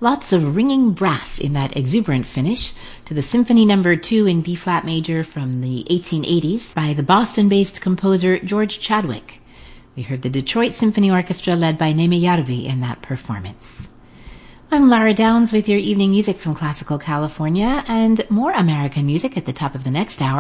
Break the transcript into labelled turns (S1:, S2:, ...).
S1: Lots of ringing brass in that exuberant finish to the Symphony No. 2 in B-flat major from the 1880s by the Boston-based composer George Chadwick. We heard the Detroit Symphony Orchestra led by Neeme Järvi in that performance. I'm Lara Downs with your evening music from Classical California, and more American music at the top of the next hour.